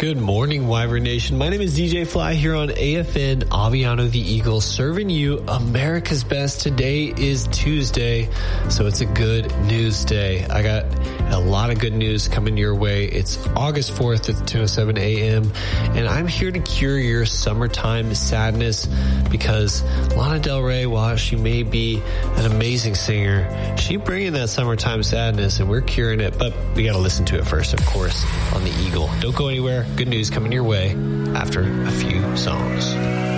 Good morning, Wyvern Nation. My name is DJ Fly here on AFN Aviano the Eagle, serving you America's best. Today is Tuesday, so it's a good news day. I got a lot of good news coming your way. It's August 4th at 10:07 a.m., and I'm here to cure your summertime sadness because Lana Del Rey, while she may be an amazing singer, she bringing that summertime sadness, and we're curing it, but we got to listen to it first, of course, on the Eagle. Don't go anywhere. Good news coming your way after a few songs.